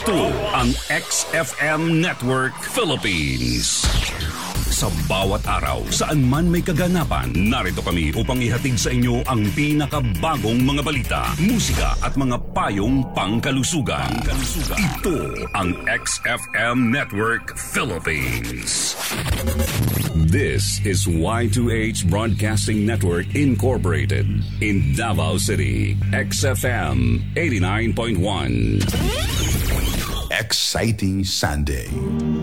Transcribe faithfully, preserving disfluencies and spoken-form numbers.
Ito ang X F M Network Philippines. Sa bawat araw, saan man may kaganapan, narito kami upang ihatid sa inyo ang pinakabagong mga balita, musika at mga payong pangkalusugan. pangkalusugan. Ito ang X F M Network Philippines. This is Y two H Broadcasting Network Incorporated in Davao City. X F M eighty-nine point one. Exciting Sunday.